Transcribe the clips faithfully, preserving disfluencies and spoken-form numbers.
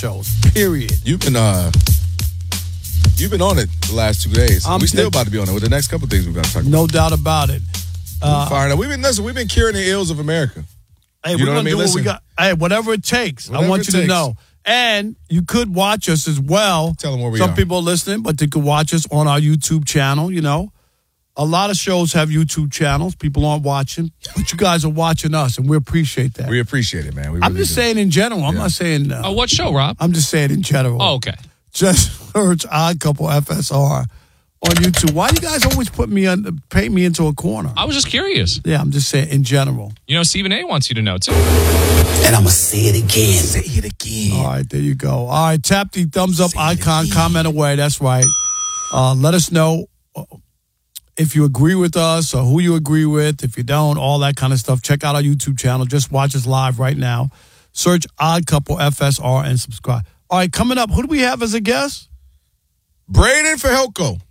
shows, period. You've been uh, you've been on it the last two days. I'm we still dead. about to be on it with the next couple things we're going to talk about. No doubt about it. Uh, Firing up. We've been listen. We've been curing the ills of America. Hey, you we're know gonna what I mean? do what Listen. we got. Hey, whatever it takes. Whatever I want it you to takes. know. And you could watch us as well. Tell them where we Some are. people are listening, but they could watch us on our YouTube channel. You know, a lot of shows have YouTube channels. People aren't watching, but you guys are watching us, and we appreciate that. We appreciate it, man. We I'm really just do. saying in general. I'm Yeah. not saying. Uh, Oh, what show, Rob? I'm just saying in general. Oh, okay. Just search Odd Couple F S R on YouTube. Why do you guys always put me on, paint me into a corner? I was just curious. Yeah, I'm just saying in general. You know, Stephen A. wants you to know, too. And I'm going to say it again. Say it again. All right, there you go. All right, tap the thumbs up icon, comment away. That's right. Uh, let us know if you agree with us or who you agree with. If you don't, all that kind of stuff. Check out our YouTube channel. Just watch us live right now. Search Odd Couple F S R and subscribe. All right, coming up, who do we have as a guest? Braden Fajelko.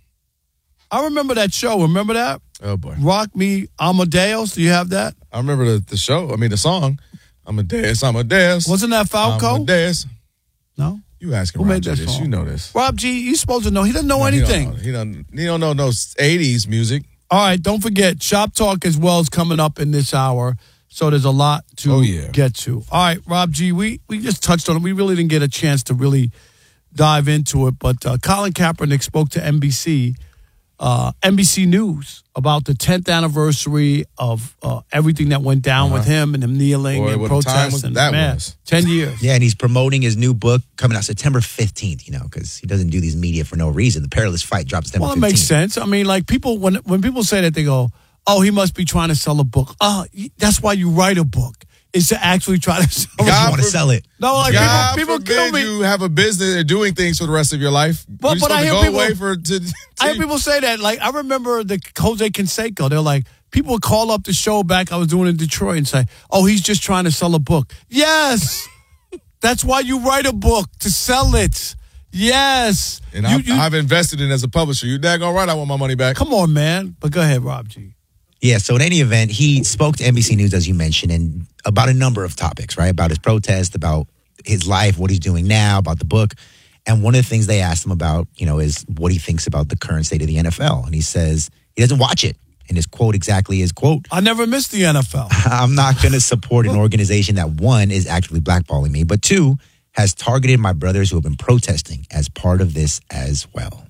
I remember that show. Remember that? Oh, boy. Rock Me Amadeus. Do you have that? I remember the, the show. I mean, the song. I'm a dance. I'm a dance. Wasn't that Falco? I'm a dance. No? You asking Who Rob made G that this. song? You know this. Rob G, you supposed to know. He doesn't know No, anything. He don't, he don't, he don't know no eighties music. All right, don't forget, Shop Talk as well is coming up in this hour. So there's a lot to Oh, yeah. get to. All right, Rob G, we, we just touched on it. We really didn't get a chance to really dive into it. But uh, Colin Kaepernick spoke to N B C, uh, N B C News about the tenth anniversary of uh, everything that went down Uh-huh. with him and him kneeling Boy, and what a time protests. was- and that man, was. ten years. Yeah, and he's promoting his new book coming out September fifteenth, you know, because he doesn't do these media for no reason. The Perilous Fight drops September Well, it fifteenth. makes sense. I mean, like people when when people say that, they go, "Oh, he must be trying to sell a book." Oh, that's why you write a book, is to actually try to sell. You a just God want to for- sell it. No, like God people, people kill forbid me. you have a business and doing things for the rest of your life. But- You're but I supposed hear to go people- away for to, to I hear people say that. Like I remember the Jose Canseco. They're like, people would call up the show back I was doing in Detroit and say, "Oh, he's just trying to sell a book." Yes, that's why you write a book, to sell it. Yes, And you, I've, you- I've invested in it as a publisher. You daggone right, I want my money back. come on, man. But go ahead, Rob G. Yeah, so in any event, he spoke to N B C News, as you mentioned, and about a number of topics, right? About his protest, about his life, what he's doing now, about the book. And one of the things they asked him about, you know, is what he thinks about the current state of the N F L. And he says he doesn't watch it. And his quote exactly is, quote, I never missed the N F L. I'm not going to support an organization that, one, is actually blackballing me, but two, has targeted my brothers who have been protesting as part of this as well.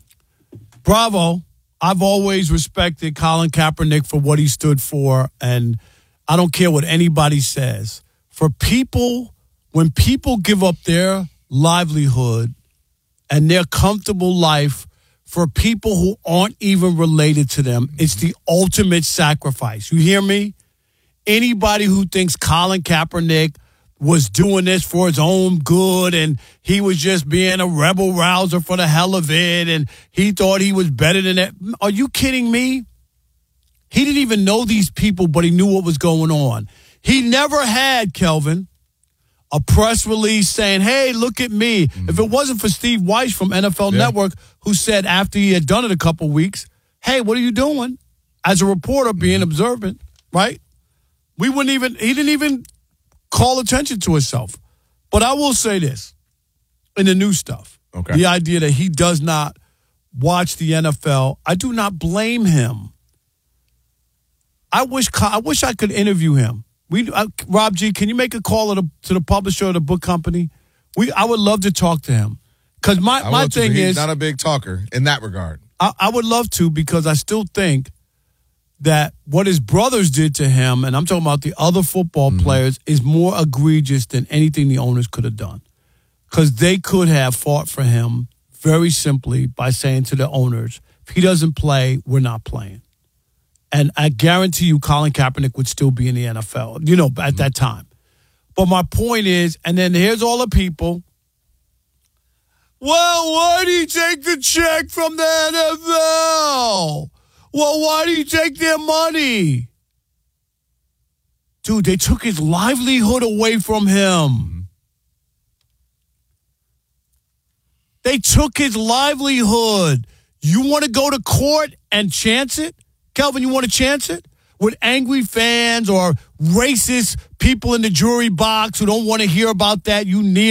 Bravo. I've always respected Colin Kaepernick for what he stood for, and I don't care what anybody says. For people, when people give up their livelihood and their comfortable life for people who aren't even related to them, it's the ultimate sacrifice. You hear me? Anybody who thinks Colin Kaepernick was doing this for his own good and he was just being a rebel rouser for the hell of it and he thought he was better than that. Are you kidding me? He didn't even know these people, but he knew what was going on. He never had, Kelvin, a press release saying, hey, look at me. Mm-hmm. If it wasn't for Steve Weiss from N F L Yeah. Network, who said after he had done it a couple weeks, hey, what are you doing? As a reporter being mm-hmm. observant, right? We wouldn't even, he didn't even call attention to himself. But I will say this in the new stuff. Okay. The idea that he does not watch the N F L, I do not blame him. I wish I wish I could interview him. We, uh, Rob G, can you make a call to the, to the publisher of the book company? We, I would love to talk to him. Because my, I my want to, thing he's is, not a big talker in that regard. I, I would love to, because I still think that what his brothers did to him, and I'm talking about the other football mm-hmm. players, is more egregious than anything the owners could have done. Because they could have fought for him very simply by saying to the owners, if he doesn't play, we're not playing. And I guarantee you Colin Kaepernick would still be in the N F L, you know, at mm-hmm. that time. But my point is, and then here's all the people, well, why did he take the check from the N F L? Well, why did he take their money? Dude, they took his livelihood away from him. They took his livelihood. You want to go to court and chance it? Kelvin, you want to chance it? With angry fans or racist people in the jury box who don't want to hear about that, you kneel.